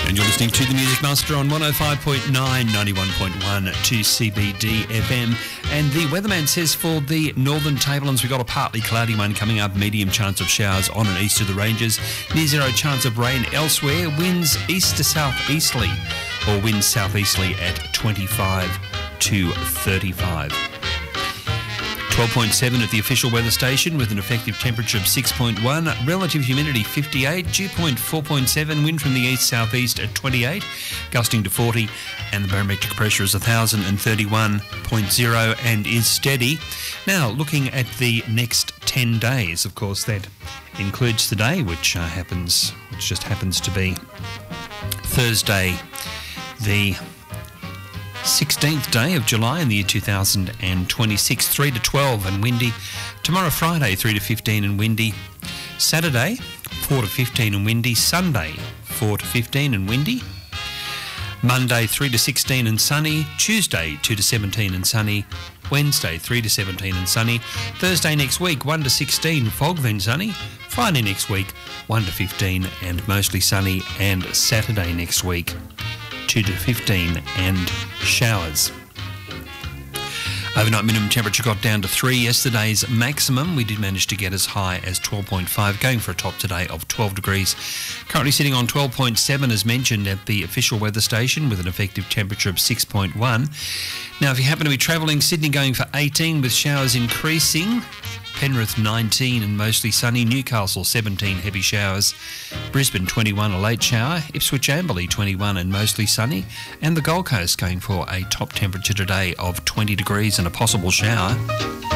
And you're listening to The Music Master on 105.9, 91.1 2CBD FM. And the weatherman says for the northern tablelands, we've got a partly cloudy one coming up, medium chance of showers on and east of the ranges, near zero chance of rain elsewhere, winds east to southeasterly or winds southeasterly at 25 to 35. 12.7 at the official weather station with an effective temperature of 6.1, relative humidity 58, dew point 4.7, wind from the east-southeast at 28, gusting to 40, and the barometric pressure is 1,031.0 and is steady. Now, looking at the next 10 days, of course, that includes today, which just happens to be Thursday, the 16th day of July in the year 2026, 3 to 12 and windy. Tomorrow, Friday, 3 to 15 and windy. Saturday, 4 to 15 and windy. Sunday, 4 to 15 and windy. Monday, 3 to 16 and sunny. Tuesday, 2 to 17 and sunny. Wednesday, 3 to 17 and sunny. Thursday next week, 1 to 16, fog then sunny. Friday next week, 1 to 15 and mostly sunny. And Saturday next week, 2 to 15 and showers. Overnight minimum temperature got down to 3. Yesterday's maximum, we did manage to get as high as 12.5, going for a top today of 12 degrees. Currently sitting on 12.7 as mentioned at the official weather station with an effective temperature of 6.1. Now if you happen to be travelling, Sydney going for 18 with showers increasing. Penrith 19 and mostly sunny. Newcastle 17 heavy showers. Brisbane 21 a late shower. Ipswich Amberley 21 and mostly sunny. And the Gold Coast going for a top temperature today of 20 degrees and a possible shower.